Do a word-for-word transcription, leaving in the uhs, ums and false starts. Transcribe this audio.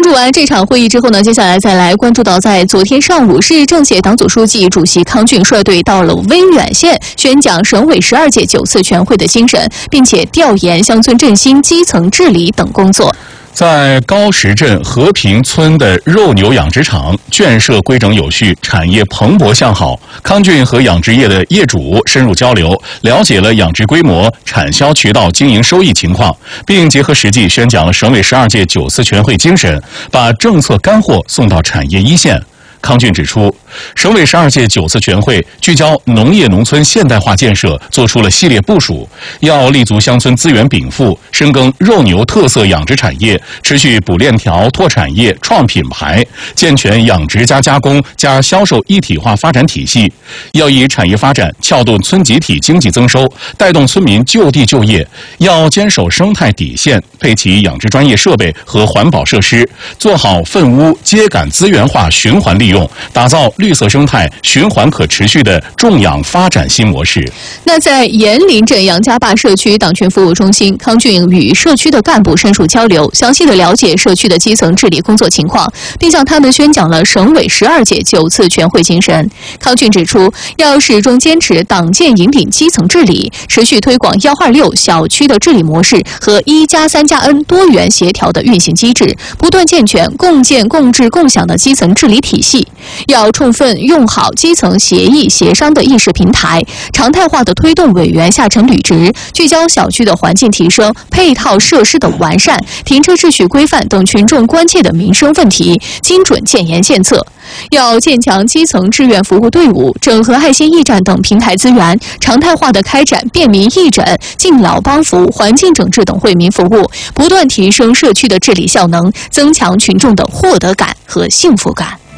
录完这场会议之后呢，接下来再来关注到，在昨天上午，市政协党组书记、主席康俊率队到了威远县，宣讲省委十二届九次全会的精神，并且调研乡村振兴、基层治理等工作。 在高石镇和平村的肉牛养殖场建设规整有序，产业蓬勃向好。康俊和养殖业的业主深入交流，了解了养殖规模、产销渠道、经营收益情况，并结合实际宣讲了省委十二届九次全会精神，把政策干货送到产业一线。康俊指出，省委十二届九次全会聚焦农业农村现代化建设，做出了系列部署，要立足乡村资源禀赋，深耕肉牛特色养殖产业，持续补链条、拓产业、创品牌，健全养殖加加工加销售一体化发展体系。要以产业发展撬动村集体经济增收，带动村民就地就业。要坚守生态底线，配齐养殖专业设备和环保设施，做好粪污秸秆资源化循环利用。用，打造绿色生态循环可持续的种养发展新模式。 那在岩林镇杨家坝社区党群服务中心，康俊与社区的干部深入交流，详细的了解社区的基层治理工作情况，并向他们宣讲了省委十二届九次全会精神。康俊指出，要始终坚持党建引领基层治理，持续推广幺二六小区的治理模式和一加三加 N 多元协调的运行机制，不断健全共建共治共享的基层治理体系。要充分用好基层协议协商的议事平台，常态化的推动委员下沉履职，聚焦小区的环境提升、配套设施的完善、停车秩序规范等群众关切的民生问题，精准建言献策。要建强基层志愿服务队伍，整合爱心驿站等平台资源，常态化的开展便民义诊、敬老帮扶、环境整治等惠民服务，不断提升社区的治理效能，增强群众的获得感和幸福感。